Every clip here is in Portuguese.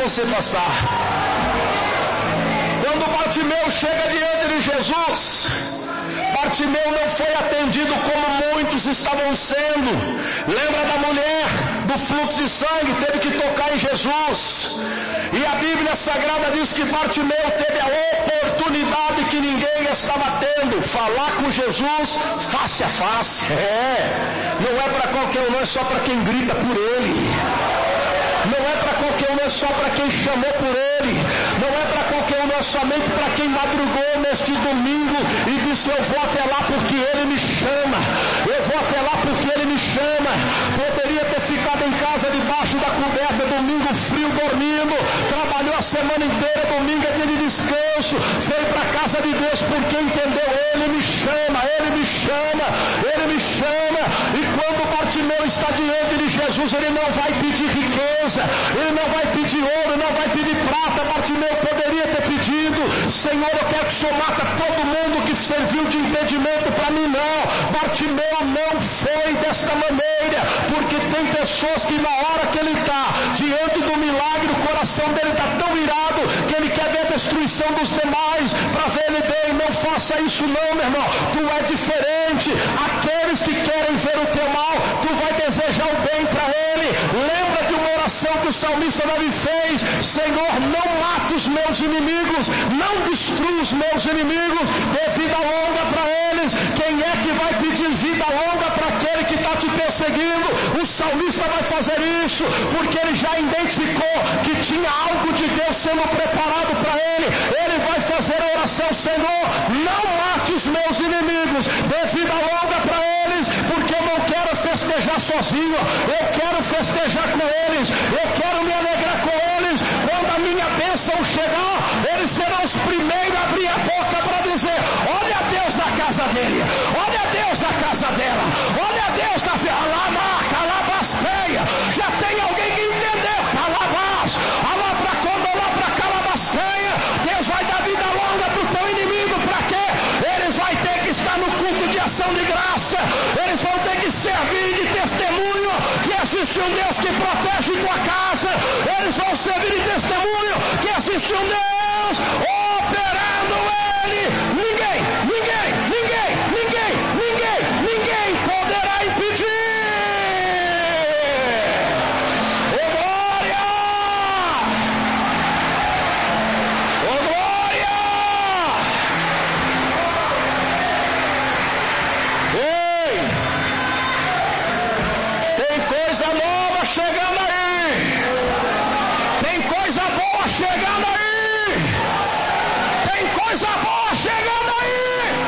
você passar. Quando Bartimeu chega diante de Jesus, Bartimeu não foi atendido como muitos estavam sendo. Lembra da mulher do fluxo de sangue? Teve que tocar em Jesus. E a Bíblia Sagrada diz que Bartimeu teve a oportunidade que ninguém estava tendo, falar com Jesus face a face. Não é para qualquer um, não é só para quem grita por ele. Não é para qualquer um, não é só para quem chamou por ele. Não é para qualquer um, não é somente para quem madrugou neste domingo e disse: eu vou até lá porque ele me chama. Eu vou até lá porque ele me chama. Poderia ter ficado em casa debaixo da coberta, domingo frio, dormindo. Trabalhou a semana inteira, domingo é dia de descanso. Veio para a casa de Deus porque entendeu: ele me chama, ele me chama, ele me chama. E quando Bartimeu está diante de Jesus, ele não vai pedir riqueza, ele não vai pedir ouro, não vai pedir prata. Bartimeu poderia ter pedido: Senhor, eu quero que o Senhor mata todo mundo que serviu de impedimento para mim. Não, Bartimeu não foi desta maneira, porque tem pessoas que na hora que ele está diante do milagre, o coração dele está tão irado que ele quer ver a destruição dos demais para ver ele bem. Não faça isso não, meu irmão. Tu é diferente. Aqueles que querem ver o teu mal, tu vai desejar o bem para ele. Lembra de uma oração que o salmista Davi fez: Senhor, não mata os meus inimigos, não destrua os meus inimigos, dê vida longa para eles. Quem é que vai pedir vida longa para aquele que está te perseguindo? O salmista vai fazer isso porque ele já identificou que tinha algo de Deus sendo preparado para ele. Ele vai fazer a oração: Senhor, não mate os meus inimigos, dê vida longa para eles, porque eu não quero festejar sozinho, eu quero festejar com eles, eu quero me alegrar com eles. Quando a minha bênção chegar, eles serão os primeiros a abrir a boca para dizer: olha a Deus na casa dele, olha a Deus na casa dela, olha a Deus na Calabasteia. Já tem alguém que entendeu? Calabas, alá para quando, alá para Calabasteia. Deus vai dar vida longa para o teu inimigo. Para quê? Eles vão ter que estar no culto de ação de graça, eles vão ter que servir de testemunho que existe um Deus que protege tua casa. Eles vão servir de testemunho que existe um Deus operando ele. Ninguém poderá impedir. Oh glória! Oh glória! Ei! Tem coisa nova chegando aí. Tem coisa boa chegando aí. Tem coisa boa chegando aí.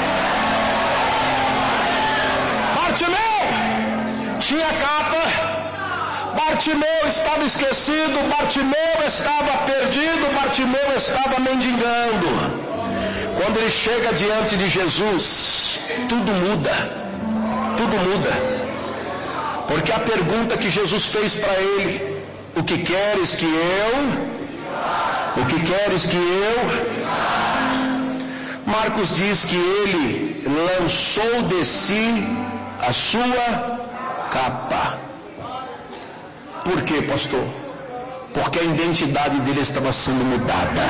Bartimeu tinha capa. Bartimeu estava esquecido. Bartimeu estava perdido. Bartimeu estava mendigando. Quando ele chega diante de Jesus, tudo muda. Tudo muda. Porque a pergunta que Jesus fez para ele: o que queres que eu? O que queres que eu? Marcos diz que ele lançou de si a sua capa. Por quê, pastor? Porque a identidade dele estava sendo mudada.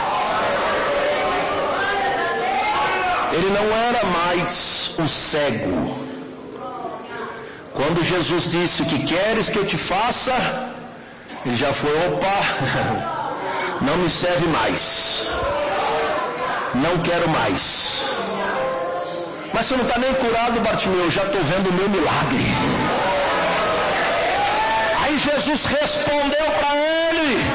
Ele não era mais o cego. Quando Jesus disse: o que queres que eu te faça? Ele já foi: opa, não me serve mais, não quero mais. Mas você não está nem curado, Bartimeu, eu já estou vendo o meu milagre. Aí Jesus respondeu para ele.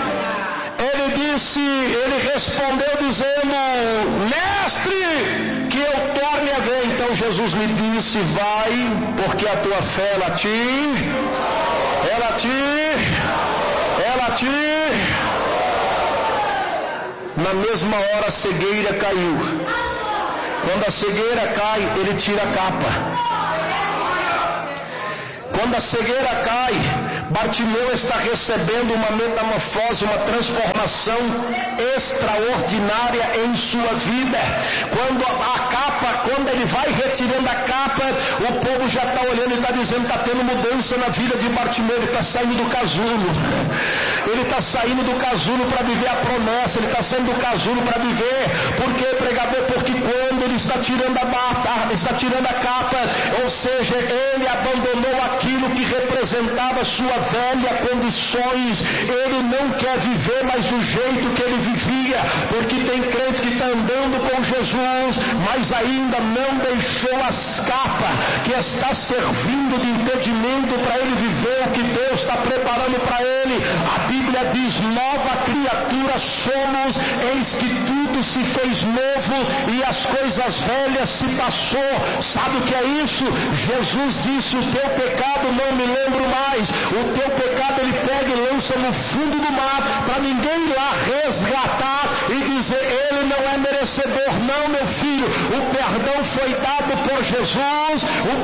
Ele respondeu dizendo: mestre, que eu torne a ver. Então Jesus lhe disse: vai, porque a tua fé ela te. Na mesma hora a cegueira caiu. Quando a cegueira cai, ele tira a capa. Quando a cegueira cai, Bartimeu está recebendo uma metamorfose, uma transformação extraordinária em sua vida. Quando ele vai retirando a capa, o povo já está olhando e está dizendo, está tendo mudança na vida de Bartimeu, ele está saindo do casulo. Ele está saindo do casulo para viver a promessa, ele está saindo do casulo para viver. Por quê, pregador? Porque quando ele está tirando a capa, ou seja, ele abandonou aquilo que representava sua velha condições. Ele não quer viver mais do jeito que ele vivia, porque tem crente que está andando com Jesus, mas ainda não deixou as capas, que está servindo de impedimento para ele viver o que Deus está preparando para ele. A Bíblia diz, nova criatura somos, eis que tudo se fez novo e as coisas velhas se passou. Sabe o que é isso? Jesus disse, o teu pecado não me lembro mais. O teu pecado ele pega e lança no fundo do mar, para ninguém ir lá resgatar e dizer, ele não é merecedor. Não, meu filho, o perdão foi dado por Jesus,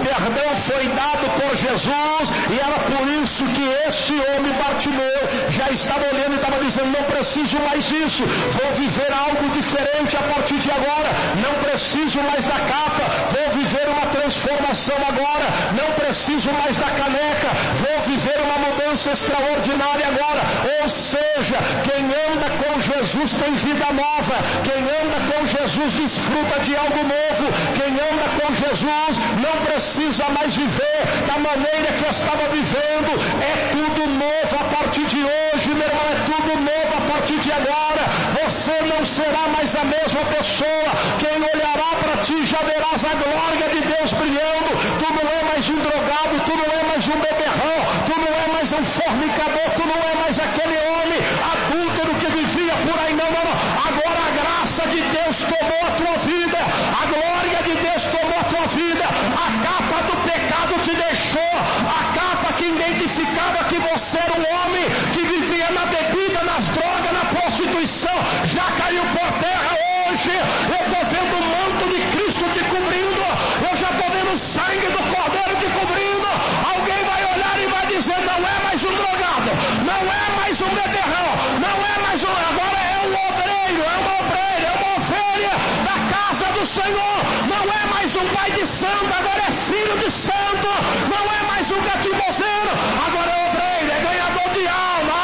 e era por isso que esse homem Bartimeu já estava olhando e estava dizendo, não preciso mais disso, vou viver algo diferente a partir de agora, não preciso mais da capa, vou viver uma transformação agora, não preciso mais da caneca, vou viver uma mudança extraordinária agora. Ou seja, quem anda com Jesus tem vida nova, quem anda com Jesus desfruta de algo novo, quem anda com Jesus não precisa mais viver da maneira que estava vivendo. É tudo novo a partir de hoje, meu irmão, é tudo novo a partir de agora. Você não será mais a mesma pessoa. Quem olhará para ti já verás a glória de Deus brilhando. Tu não é mais um drogado, tu não é mais um beberrão, tu não é mais um fornicador, tu não é mais aquele homem adúltero que vivia por aí, não. Agora a graça de Deus tomou a tua vida, a glória de Deus tomou a tua vida, a capa do pecado te deixou, a capa que identificava que você era um homem que vivia na bebida, nas drogas, na prostituição, já caiu por terra. Hoje eu estou vendo o manto de Cristo te cobrindo, eu já estou vendo o sangue do Cordeiro te cobrindo. Alguém vai olhar e vai dizer, não é mais um drogado, não é mais um beberrão, não é mais um, agora é um obreiro, é uma obreira, é uma ovelha da casa do Senhor, não é mais um pai de santo, agora é filho de santo, não é mais um gatimbozeiro, agora é obreiro, é ganhador de alma,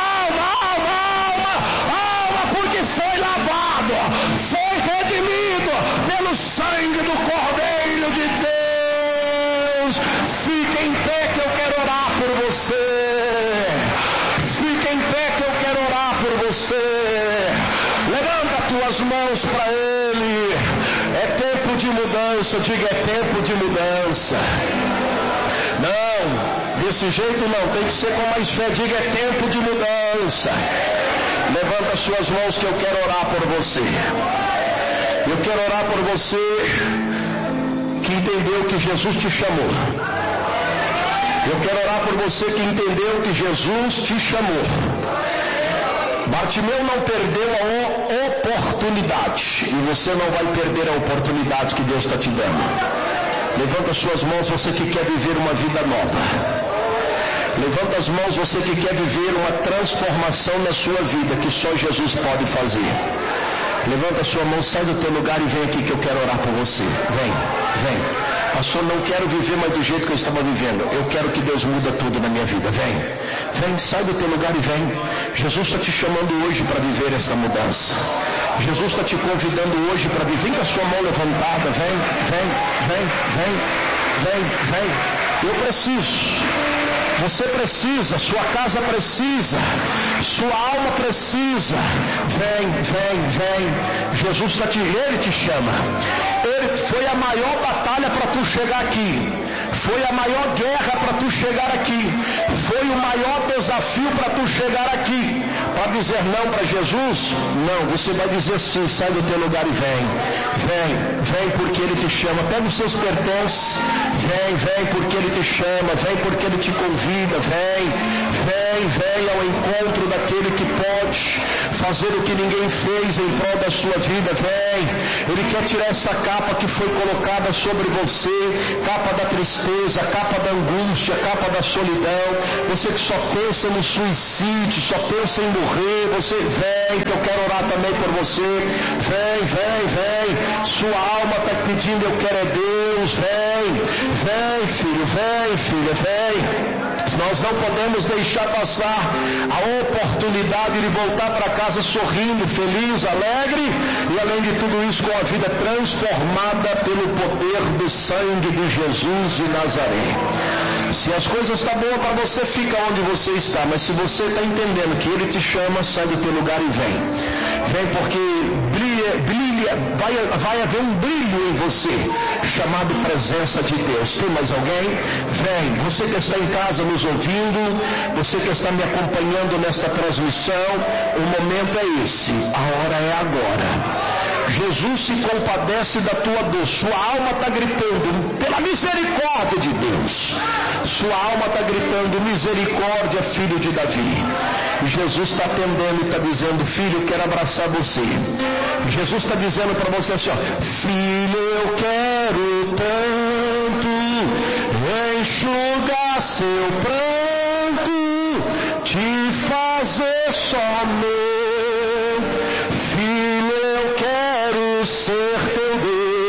porque foi lavado, foi redimido pelo sangue do Cordeiro de Deus. Fique em pé que eu quero orar por você. Fique em pé que eu quero orar por você. Levanta tuas mãos para Ele. É tempo de mudança. Diga, é tempo de mudança. Não, desse jeito não. Tem que ser com mais fé. Diga, é tempo de mudança. Levanta suas mãos que eu quero orar por você. Eu quero orar por você que entendeu que Jesus te chamou. Eu quero orar por você que entendeu que Jesus te chamou. Bartimeu não perdeu a oportunidade, e você não vai perder a oportunidade que Deus está te dando. Levanta suas mãos, você que quer viver uma vida nova. Levanta as mãos, você que quer viver uma transformação na sua vida, que só Jesus pode fazer. Levanta a sua mão, sai do teu lugar e vem aqui que eu quero orar por você. Vem. Pastor, não quero viver mais do jeito que eu estava vivendo. Eu quero que Deus muda tudo na minha vida. Vem, sai do teu lugar e vem. Jesus está te chamando hoje para viver essa mudança. Jesus está te convidando hoje para viver. Vem com a sua mão levantada. Vem. Eu preciso. Você precisa, sua casa precisa, sua alma precisa. Vem. Jesus ele te chama. Foi a maior batalha para tu chegar aqui. Foi a maior guerra para tu chegar aqui. Foi o maior desafio para tu chegar aqui. Para dizer não para Jesus? Não, você vai dizer sim, sai do teu lugar e vem porque Ele te chama. Pega os seus pertences. Vem porque Ele te chama. Vem porque Ele te convida. Vem ao encontro daquele que pode fazer o que ninguém fez em prol da sua vida. Vem. Ele quer tirar essa capa que foi colocada sobre você, capa da tristeza, capa da angústia, capa da solidão, você que só pensa no suicídio, só pensa em morrer, você vem, que eu quero orar também por você, vem, sua alma está pedindo, eu quero é Deus, vem filho, vem. Nós não podemos deixar passar a oportunidade de voltar para casa sorrindo, feliz, alegre e além de tudo isso com a vida transformada pelo poder do sangue de Jesus de Nazaré. Se as coisas estão boas para você, fica onde você está, mas se você está entendendo que Ele te chama, sai do teu lugar e vem porque vai haver um brilho em você, chamado presença de Deus. Tem mais alguém? Vem, você que está em casa nos ouvindo, você que está me acompanhando nesta transmissão, o momento é esse, a hora é agora. Jesus se compadece da tua dor, sua alma está gritando, pela misericórdia de Deus, sua alma está gritando, misericórdia, filho de Davi. E Jesus está atendendo e está dizendo, filho, eu quero abraçar você. Jesus está dizendo para você assim, ó, filho, eu quero tanto enxugar seu pranto, te fazer só meu. Filho, eu quero ser